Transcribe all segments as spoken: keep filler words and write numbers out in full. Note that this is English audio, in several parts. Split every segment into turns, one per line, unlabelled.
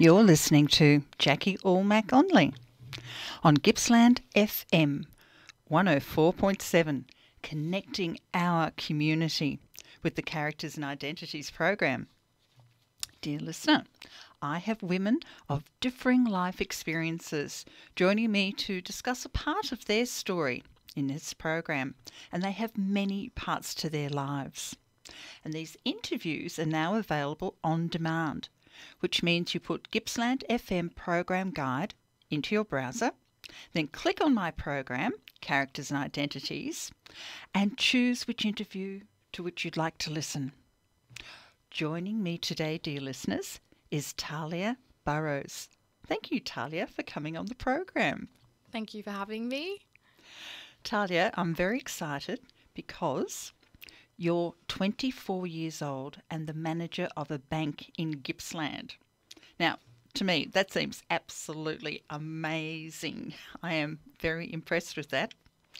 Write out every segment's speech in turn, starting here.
You're listening to Jackie Allmack Onley on Gippsland F M one oh four point seven, connecting our community with the Characters and Identities program. Dear listener, I have women of differing life experiences joining me to discuss a part of their story in this program, and they have many parts to their lives. And these interviews are now available on demand, which means you put Gippsland F M program guide into your browser, then click on my program, Characters and Identities, and choose which interview to which you'd like to listen. Joining me today, dear listeners, is Talia Burrows. Thank you, Talia, for coming on the program.
Thank you for having me.
Talia, I'm very excited because you're twenty-four years old and the manager of a bank in Gippsland. Now, to me, that seems absolutely amazing. I am very impressed with that.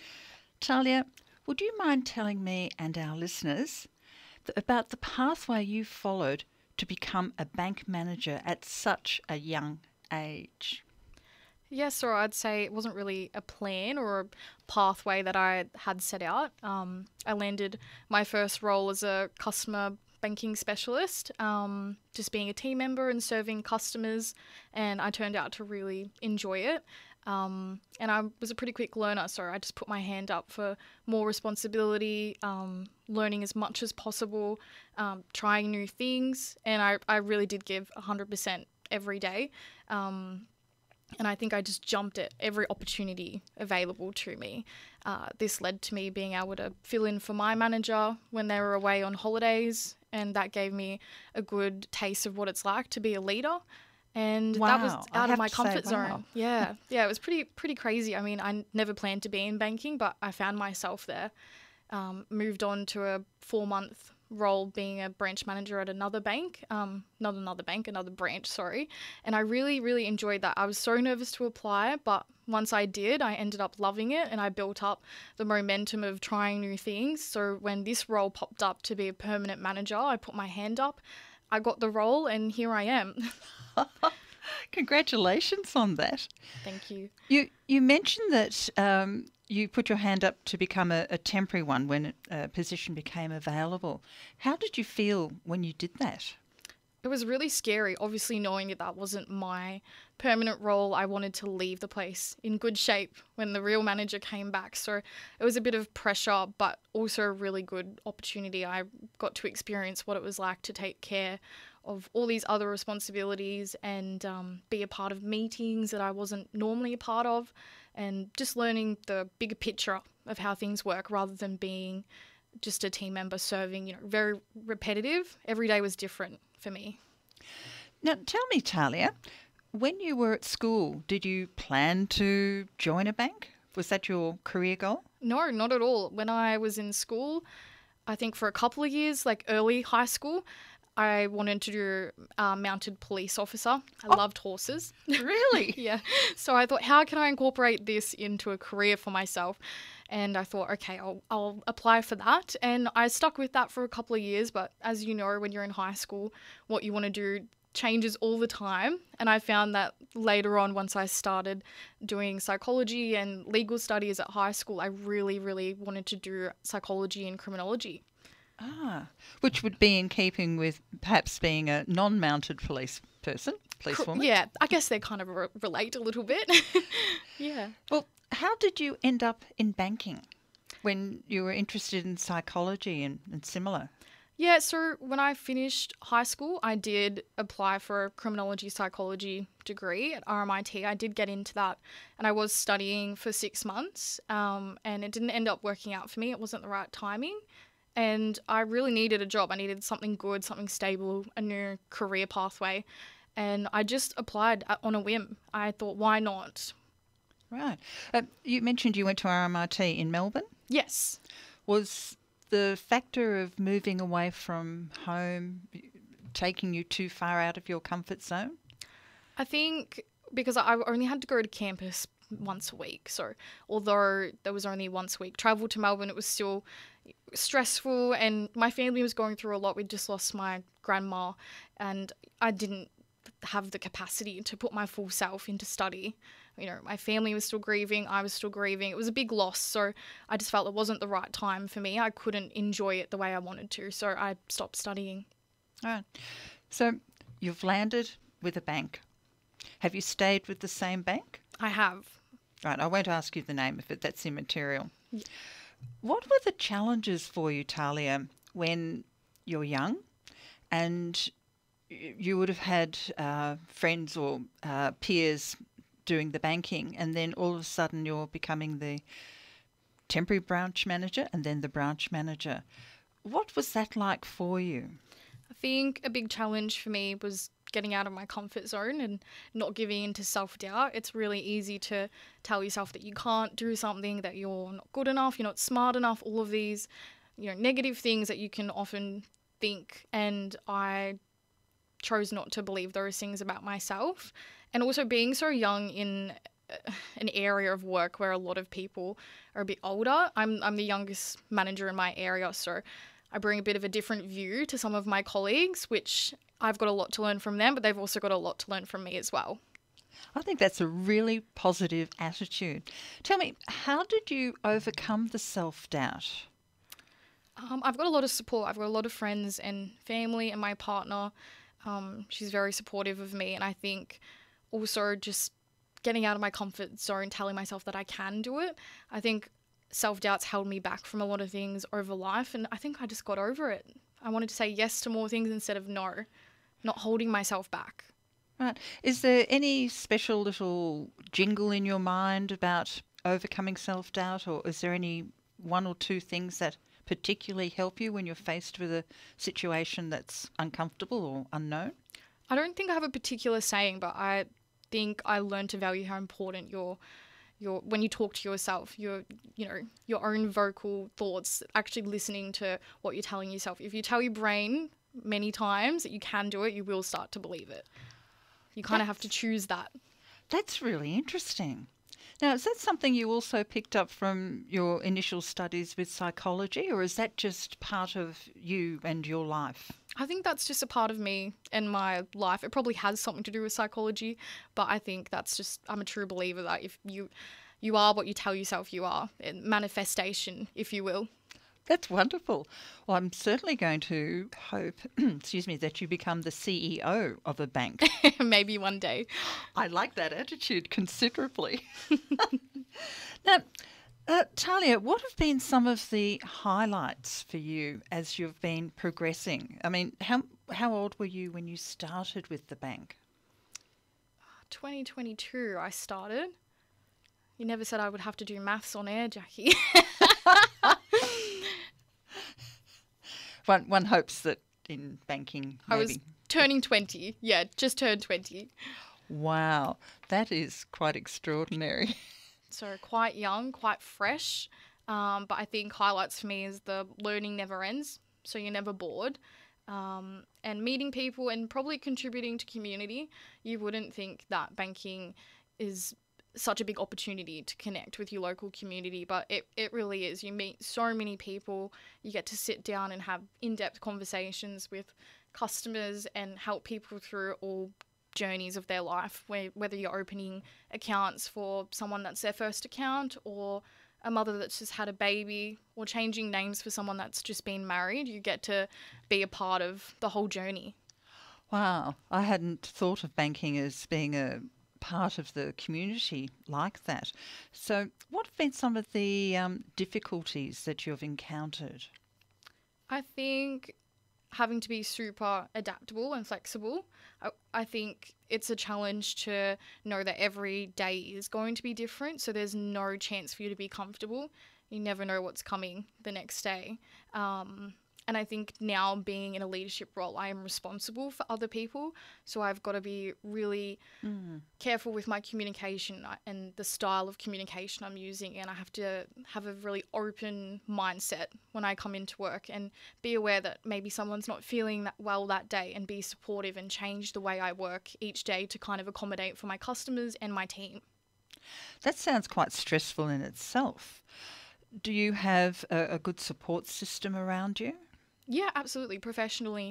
Talia, would you mind telling me and our listeners th- about the pathway you followed to become a bank manager at such a young age?
Yes, or I'd say it wasn't really a plan or a pathway that I had set out. Um, I landed my first role as a customer banking specialist, um, just being a team member and serving customers, and I turned out to really enjoy it. Um, and I was a pretty quick learner, so I just put my hand up for more responsibility, um, learning as much as possible, um, trying new things, and I, I really did give one hundred percent every day. Um, And I think I just jumped at every opportunity available to me. Uh, this led to me being able to fill in for my manager when they were away on holidays, and that gave me a good taste of what it's like to be a leader. And
Wow,
that was
I
out of
have
my
to say,
comfort
wow.
zone. Yeah, yeah, it was pretty pretty crazy. I mean, I never planned to be in banking, but I found myself there. Um, moved on to a four-month role being a branch manager at another bank, um, not another bank, another branch, sorry. And I really, really enjoyed that. I was so nervous to apply, but once I did, I ended up loving it, and I built up the momentum of trying new things. So when this role popped up to be a permanent manager, I put my hand up, I got the role, and here I am.
Congratulations on that.
Thank you.
You you mentioned that um, you put your hand up to become a, a temporary one when a position became available. How did you feel when you did that?
It was really scary, obviously knowing that that wasn't my permanent role. I wanted to leave the place in good shape when the real manager came back. So it was a bit of pressure, but also a really good opportunity. I got to experience what it was like to take care of all these other responsibilities and um, be a part of meetings that I wasn't normally a part of, and just learning the bigger picture of how things work rather than being just a team member serving, you know, very repetitive. Every day was different for me.
Now, tell me, Talia, when you were at school, did you plan to join a bank? Was that your career goal?
No, not at all. When I was in school, I think for a couple of years, like early high school, I wanted to do uh, mounted police officer. I
Oh.
loved horses.
Really?
Yeah. So I thought, how can I incorporate this into a career for myself? And I thought, okay, I'll, I'll apply for that. And I stuck with that for a couple of years. But as you know, when you're in high school, what you want to do changes all the time. And I found that later on, once I started doing psychology and legal studies at high school, I really, really wanted to do psychology and criminology.
Ah, which would be in keeping with perhaps being a non-mounted police person, policewoman.
Yeah, I guess they kind of re- relate a little bit. Yeah.
Well, how did you end up in banking when you were interested in psychology and, and similar?
Yeah, so when I finished high school, I did apply for a criminology psychology degree at R M I T. I did get into that, and I was studying for six months, um, and it didn't end up working out for me. It wasn't the right timing, and I really needed a job. I needed something good, something stable, a new career pathway, and I just applied on a whim. I thought, why not?
Right. Uh, you mentioned you went to R M I T in Melbourne.
Yes.
Was the factor of moving away from home taking you too far out of your comfort zone?
I think because I only had to go to campus once a week. So although there was only once a week travel to Melbourne, it was still stressful, and my family was going through a lot. We just lost my grandma, and I didn't have the capacity to put my full self into study. You know, my family was still grieving, I was still grieving. It was a big loss, so I just felt it wasn't the right time for me. I couldn't enjoy it the way I wanted to, so I stopped studying.
All right. So you've landed with a bank. Have you stayed with the same bank?
I have.
Right, I won't ask you the name of it, that's immaterial.
Yeah.
What were the challenges for you, Talia, when you're young and you would have had uh, friends or uh, peers doing the banking, and then all of a sudden you're becoming the temporary branch manager and then the branch manager? What was that like for you?
I think a big challenge for me was getting out of my comfort zone and not giving in to self-doubt. It's really easy to tell yourself that you can't do something, that you're not good enough, you're not smart enough, all of these, you know, negative things that you can often think. And I chose not to believe those things about myself. And also being so young in an area of work where a lot of people are a bit older. I'm I'm the youngest manager in my area, so I bring a bit of a different view to some of my colleagues, which I've got a lot to learn from them, but they've also got a lot to learn from me as well.
I think that's a really positive attitude. Tell me, how did you overcome the self-doubt?
Um, I've got a lot of support. I've got a lot of friends and family, and my partner, um, she's very supportive of me. And I think also just getting out of my comfort zone, telling myself that I can do it. I think self-doubt's held me back from a lot of things over life, and I think I just got over it. I wanted to say yes to more things instead of no, not holding myself back.
Right. Is there any special little jingle in your mind about overcoming self-doubt, or is there any one or two things that particularly help you when you're faced with a situation that's uncomfortable or unknown?
I don't think I have a particular saying, but I think I learned to value how important your your when you talk to yourself, your you know your own vocal thoughts, actually listening to what you're telling yourself. If you tell your brain many times that you can do it, you will start to believe it. You kind of have to choose that.
That's really interesting. Now, is that something you also picked up from your initial studies with psychology, or is that just part of you and your life?
I think that's just a part of me and my life. It probably has something to do with psychology, but I think that's just, I'm a true believer that if you you are what you tell yourself you are, manifestation, if you will.
That's wonderful. Well, I'm certainly going to hope, excuse me, that you become the C E O of a bank.
Maybe one day.
I like that attitude considerably. Now, uh, Talia, what have been some of the highlights for you as you've been progressing? I mean, how how old were you when you started with the bank?
twenty twenty-two I started. You never said I would have to do maths on air, Jackie.
One one hopes that in banking, maybe.
I was turning twenty. Yeah, just turned twenty.
Wow, that is quite extraordinary.
So quite young, quite fresh. Um, but I think highlights for me is the learning never ends, so you're never bored. Um, and meeting people and probably contributing to community. You wouldn't think that banking is such a big opportunity to connect with your local community, but it, it really is. You meet so many people, you get to sit down and have in-depth conversations with customers and help people through all journeys of their life, where, whether you're opening accounts for someone that's their first account, or a mother that's just had a baby, or changing names for someone that's just been married. You get to be a part of the whole journey.
Wow, I hadn't thought of banking as being a part of the community like that. So what have been some of the um, difficulties that you've encountered?
I think having to be super adaptable and flexible. I, I think it's a challenge to know that every day is going to be different, so there's no chance for you to be comfortable. You never know what's coming the next day. Um, And I think now, being in a leadership role, I am responsible for other people. So I've got to be really mm. careful with my communication and the style of communication I'm using. And I have to have a really open mindset when I come into work, and be aware that maybe someone's not feeling that well that day, and be supportive and change the way I work each day to kind of accommodate for my customers and my team.
That sounds quite stressful in itself. Do you have a, a good support system around you?
Yeah, absolutely. Professionally,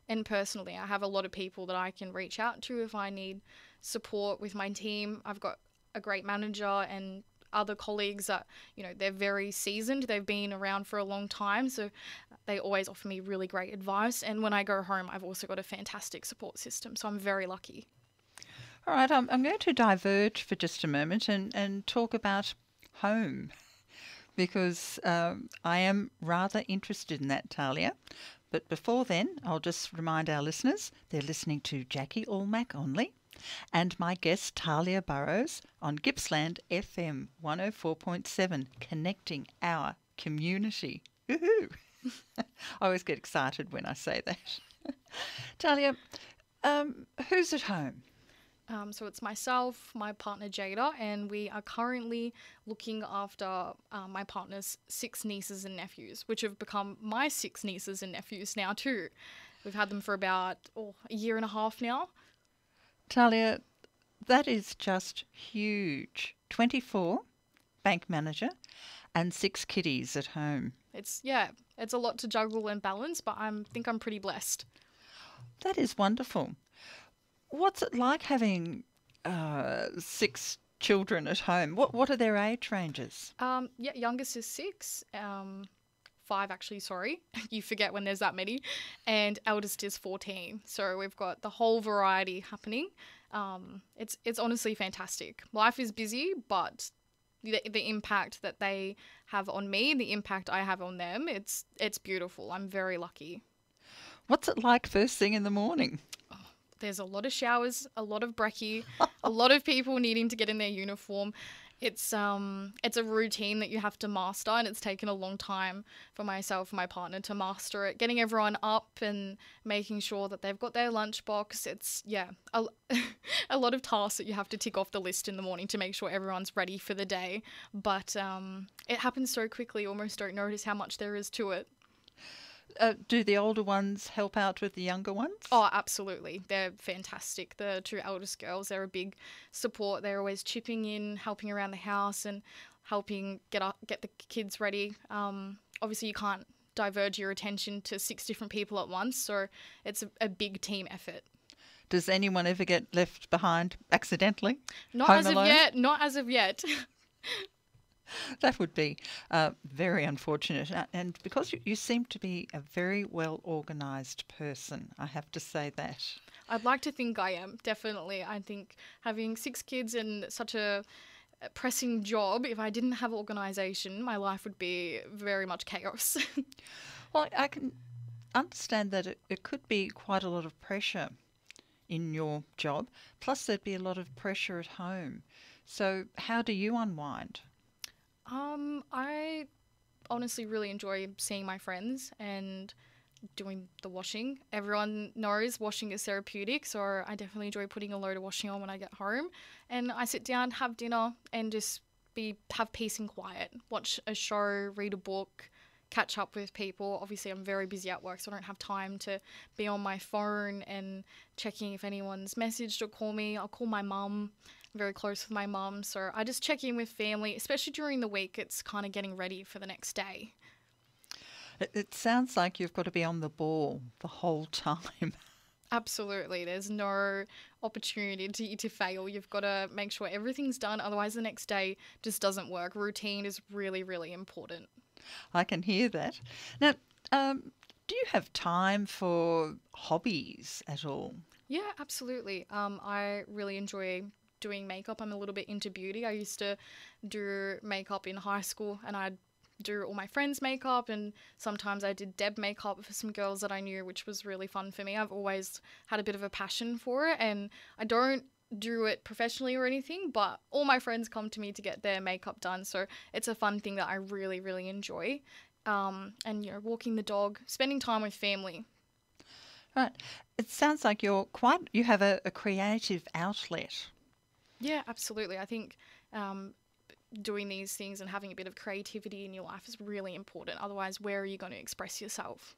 And personally, I have a lot of people that I can reach out to if I need support with my team. I've got a great manager and other colleagues that, you know, they're very seasoned. They've been around for a long time, so they always offer me really great advice. And when I go home, I've also got a fantastic support system, so I'm very lucky.
All right, I'm, I'm going to diverge for just a moment and, and talk about home, because um, I am rather interested in that, Talia. But before then, I'll just remind our listeners they're listening to Jackie Allmack Only and my guest Talia Burrows on Gippsland F M one oh four point seven, connecting our community. Woohoo! I always get excited when I say that. Talia, um, who's at home?
Um, so it's myself, my partner Jada, and we are currently looking after uh, my partner's six nieces and nephews, which have become my six nieces and nephews now too. We've had them for about oh, a year and a half now.
Talia, that is just huge. twenty-four, bank manager, and six kiddies at home.
It's, yeah, it's a lot to juggle and balance, but I think I'm pretty blessed.
That is wonderful. What's it like having uh, six children at home? What What are their age ranges?
Um, yeah, youngest is six, um, five actually, sorry. You forget when there's that many. And eldest is fourteen. So we've got the whole variety happening. Um, it's it's honestly fantastic. Life is busy, but the, the impact that they have on me, the impact I have on them, it's it's beautiful. I'm very lucky.
What's it like first thing in the morning?
There's a lot of showers, a lot of brekkie, a lot of people needing to get in their uniform. It's um it's a routine that you have to master, and it's taken a long time for myself and my partner to master it. Getting everyone up and making sure that they've got their lunchbox. It's, yeah, a, a lot of tasks that you have to tick off the list in the morning to make sure everyone's ready for the day. But um, it happens so quickly, you almost don't notice how much there is to it.
Uh, do the older ones help out with the younger ones?
Oh, absolutely. They're fantastic. The two eldest girls, they're a big support. They're always chipping in, helping around the house and helping get up, get the kids ready. Um, obviously, you can't diverge your attention to six different people at once, so it's a, a big team effort.
Does anyone ever get left behind accidentally?
Not
Home
as
alone?
of yet. Not as of yet.
That would be uh, very unfortunate. Uh, And because you, you seem to be a very well organised person, I have to say that.
I'd like to think I am, definitely. I think having six kids and such a pressing job, if I didn't have organisation, my life would be very much chaos.
Well, I can understand that it, it could be quite a lot of pressure in your job, plus there'd be a lot of pressure at home. So how do you unwind?
Um, I honestly really enjoy seeing my friends and doing the washing. Everyone knows washing is therapeutic, so I definitely enjoy putting a load of washing on when I get home. And I sit down, have dinner, and just be have peace and quiet. Watch a show, read a book, catch up with people. Obviously, I'm very busy at work, so I don't have time to be on my phone and checking if anyone's messaged or call me. I'll call my mum. I'm very close with my mum, so I just check in with family, especially during the week. It's kind of getting ready for the next day.
It, it sounds like you've got to be on the ball the whole time.
Absolutely. There's no opportunity to, to fail. You've got to make sure everything's done. Otherwise, the next day just doesn't work. Routine is really, really important.
I can hear that. Now, um, do you have time for hobbies at all?
Yeah, absolutely. Um, I really enjoy doing makeup. I'm a little bit into beauty. I used to do makeup in high school, and I'd do all my friends' makeup, and sometimes I did Deb makeup for some girls that I knew, which was really fun for me. I've always had a bit of a passion for it, and I don't do it professionally or anything, but all my friends come to me to get their makeup done, so it's a fun thing that I really, really enjoy. Um, and, you know, walking the dog, spending time with family.
Right. It sounds like you're quite, you have a, a creative outlet.
Yeah, absolutely. I think um, doing these things and having a bit of creativity in your life is really important. Otherwise, where are you going to express yourself?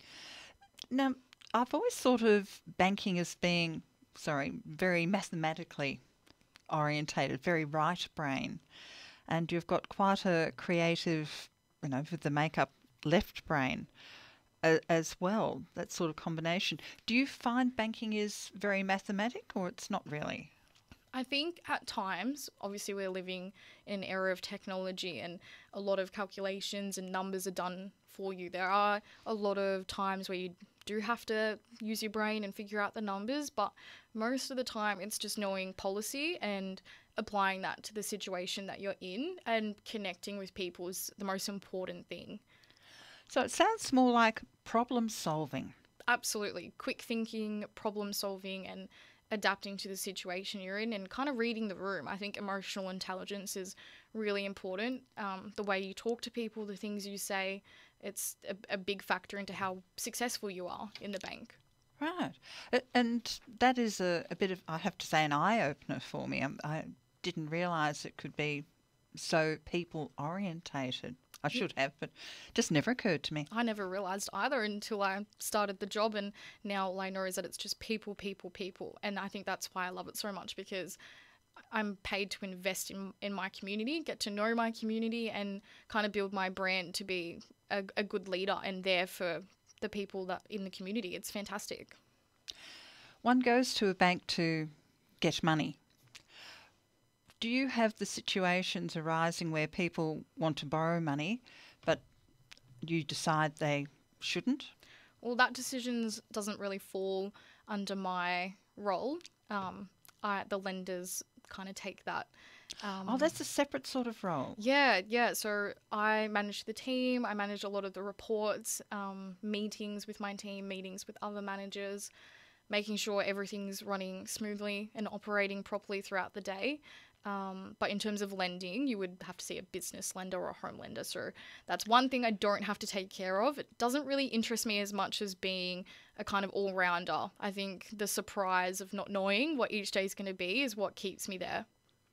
Now, I've always thought of banking as being, sorry, very mathematically orientated, very right brain. And you've got quite a creative, you know, with the makeup left brain. a, as well, that sort of combination. Do you find banking is very mathematic or it's not really?
I think at times, obviously, we're living in an era of technology and a lot of calculations and numbers are done for you. There are a lot of times where you do have to use your brain and figure out the numbers, but most of the time it's just knowing policy and applying that to the situation that you're in, and connecting with people is the most important thing.
So it sounds more like problem solving.
Absolutely. Quick thinking, problem solving, and adapting to the situation you're in and kind of reading the room. I think emotional intelligence is really important. Um, the way you talk to people, the things you say, it's a, a big factor into how successful you are in the bank.
Right. A- And that is a, a bit of, I have to say, an eye-opener for me. Um, I didn't realise it could be so people-orientated. I should have, but just never occurred to me.
I never realised either until I started the job, and now all I know is that it's just people, people, people. And I think that's why I love it so much, because I'm paid to invest in, in my community, get to know my community, and kind of build my brand to be a, a good leader and there for the people that in the community. It's fantastic.
One goes to a bank to get money. Do you have the situations arising where people want to borrow money, but you decide they shouldn't?
Well, that decisions doesn't really fall under my role. Um, I, the lenders kind of take that. Um,
Oh, that's a separate sort of role.
Yeah, yeah. So I manage the team. I manage a lot of the reports, um, meetings with my team, meetings with other managers, making sure everything's running smoothly and operating properly throughout the day. Um, but in terms of lending, you would have to see a business lender or a home lender. So that's one thing I don't have to take care of. It doesn't really interest me as much as being a kind of all-rounder. I think the surprise of not knowing what each day is going to be is what keeps me there.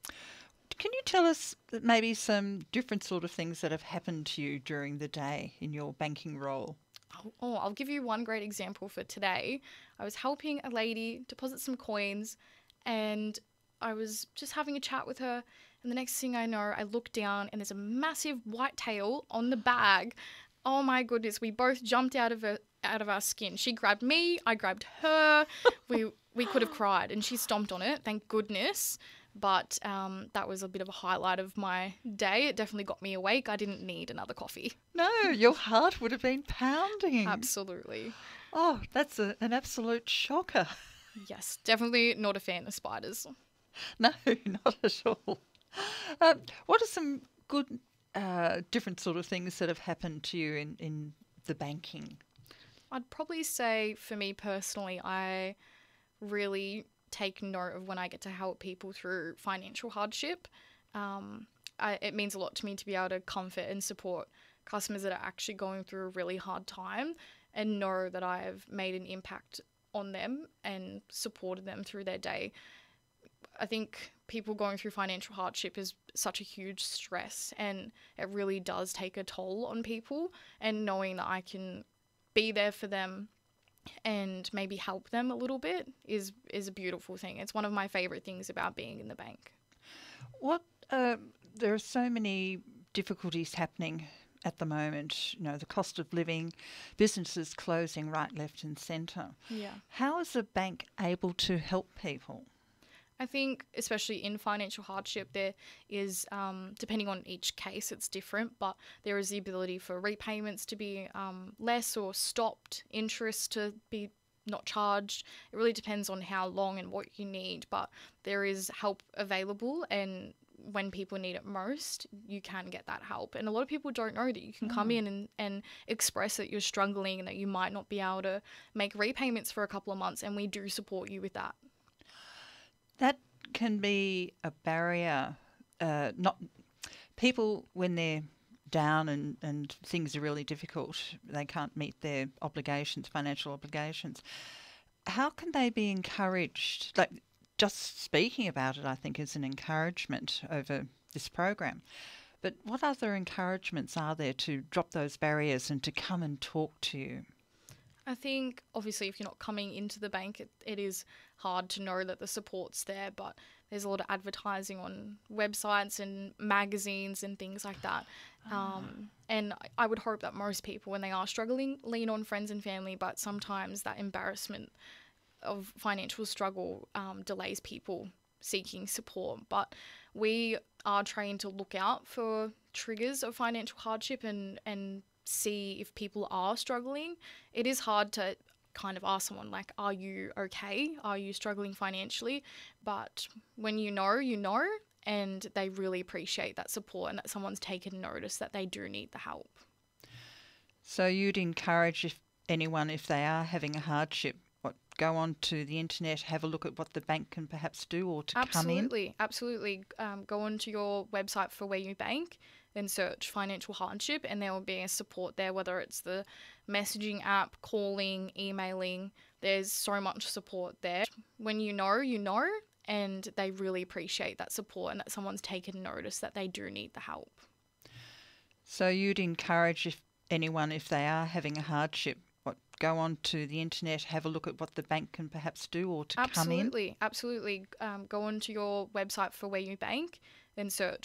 Can you tell us maybe some different sort of things that have happened to you during the day in your banking role?
Oh, oh, I'll give you one great example for today. I was helping a lady deposit some coins, and I was just having a chat with her, and the next thing I know, I look down and there's a massive white tail on the bag. Oh my goodness, we both jumped out of her, out of our skin. She grabbed me, I grabbed her. we we could have cried, and she stomped on it, thank goodness. But um, that was a bit of a highlight of my day. It definitely got me awake. I didn't need another coffee.
No, your heart would have been pounding.
Absolutely.
Oh, that's a, an absolute shocker.
Yes, definitely not a fan of spiders.
No, not at all. Um, what are some good, uh, different sort of things that have happened to you in, in the banking?
I'd probably say for me personally, I really take note of when I get to help people through financial hardship. Um, I, it means a lot to me to be able to comfort and support customers that are actually going through a really hard time, and know that I have made an impact on them and supported them through their day. I think people going through financial hardship is such a huge stress, and it really does take a toll on people, and knowing that I can be there for them and maybe help them a little bit is is a beautiful thing. It's one of my favourite things about being in the bank.
What uh, there are so many difficulties happening at the moment. You know, the cost of living, businesses closing right, left, and centre.
Yeah.
How is a bank able to help people?
I think, especially in financial hardship, there is, um, depending on each case, it's different, but there is the ability for repayments to be um, less or stopped, interest to be not charged. It really depends on how long and what you need, but there is help available, and when people need it most, you can get that help. And a lot of people don't know that you can come in and, and express that you're struggling and that you might not be able to make repayments for a couple of months, and we do support you with that.
That can be a barrier. Uh, not people when they're down and, and things are really difficult, they can't meet their obligations, financial obligations. How can they be encouraged? Like just speaking about it, I think, is an encouragement over this program. But what other encouragements are there to drop those barriers and to come and talk to you?
I think, obviously, if you're not coming into the bank, it, it is hard to know that the support's there, but there's a lot of advertising on websites and magazines and things like that. Um, and I would hope that most people, when they are struggling, lean on friends and family, but sometimes that embarrassment of financial struggle um, delays people seeking support. But we are trained to look out for triggers of financial hardship and, and see if people are struggling. It is hard to kind of ask someone like, are you okay? Are you struggling financially? But when you know, you know, and they really appreciate that support and that someone's taken notice that they do need the help.
So you'd encourage if anyone, if they are having a hardship, what, go on to the internet, have a look at what the bank can perhaps do, or to come in?
Absolutely, absolutely. Um, go onto your website for where you bank and search financial hardship, and there will be a support there, whether it's the messaging app, calling, emailing. There's so much support there. When you know, you know, and they really appreciate that support and that someone's taken notice that they do need the help.
So you'd encourage if anyone, if they are having a hardship, what, go on to the internet, have a look at what the bank can perhaps do, or to come in?
Absolutely, absolutely. Um, go onto your website for where you bank and search